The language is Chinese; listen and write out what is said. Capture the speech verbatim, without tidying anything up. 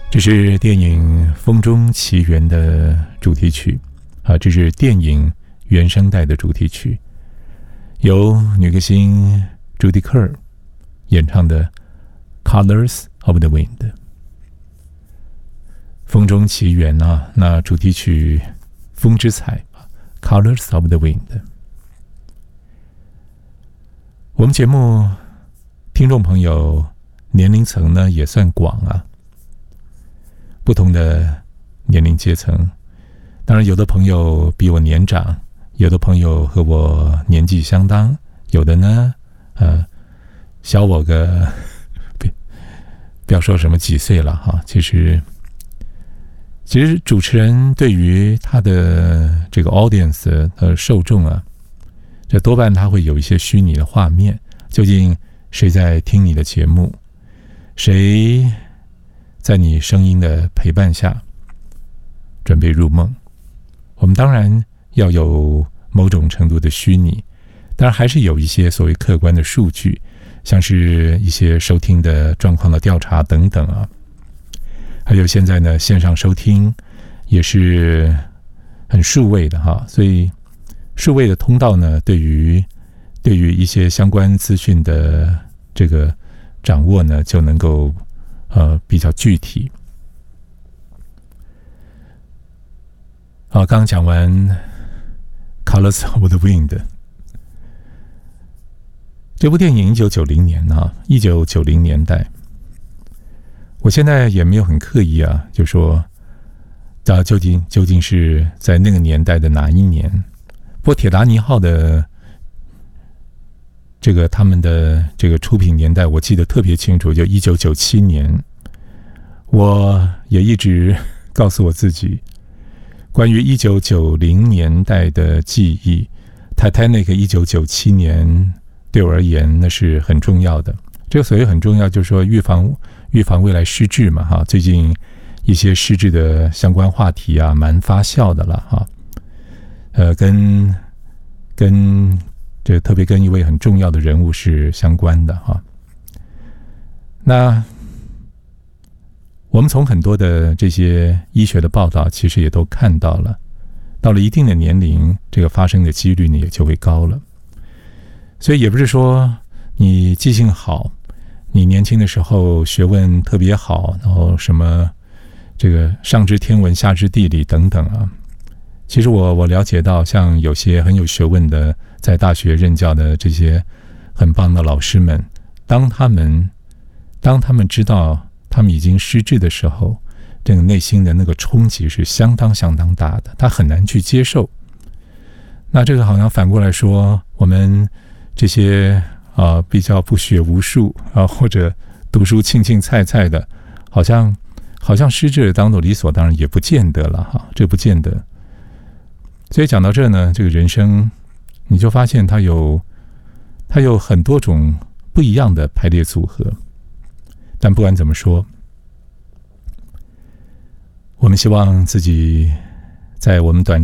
这是电影《风中奇缘》的主题曲啊，这是电影原声带的主题曲，由女歌星朱迪·科尔演唱的《Colors of the Wind》。风中奇缘啊，那主题曲《风之彩》Colors of the Wind。我们节目听众朋友年龄层呢也算广啊，不同的年龄阶层。当然有的朋友比我年长，有的朋友和我年纪相当，有的呢呃小我个不要说什么几岁了哈。其实其实主持人对于他的这个 audience 的受众啊，这多半他会有一些虚拟的画面，究竟谁在听你的节目，谁在你声音的陪伴下准备入梦。我们当然要有某种程度的虚拟，当然还是有一些所谓客观的数据，像是一些收听的状况的调查等等啊。还有现在呢，线上收听也是很数位的哈，所以数位的通道呢，对于对于一些相关资讯的这个掌握呢，就能够呃比较具体。好，刚刚讲完《Colors of the Wind》这部电影，一九九零年啊，一九九零年代。我现在也没有很刻意啊，就说它究竟究竟是在那个年代的哪一年？不过铁达尼号的这个他们的这个出品年代，我记得特别清楚，就一九九七年。我也一直告诉我自己，关于一九九零年代的记忆 ，Titanic 一九九七年对我而言那是很重要的。这个所谓很重要，就是说预防预防未来失智嘛，哈，最近一些失智的相关话题啊，蛮发酵的了，哈，呃，跟跟这个特别跟一位很重要的人物是相关的哈。那我们从很多的这些医学的报道，其实也都看到了，到了一定的年龄，这个发生的几率呢也就会高了。所以也不是说你记性好，你年轻的时候学问特别好，然后什么这个上知天文下知地理等等啊。其实我我了解到，像有些很有学问的在大学任教的这些很棒的老师们，当他们当他们知道他们已经失智的时候，这个内心的那个冲击是相当相当大的，他很难去接受。那这个好像反过来说，我们这些啊、呃，比较不学无术啊，或者读书青青菜菜的，好像好像失智当做理所当然，也不见得了哈，这不见得。所以讲到这呢，这个人生你就发现它有它有很多种不一样的排列组合。但不管怎么说，我们希望自己在我们短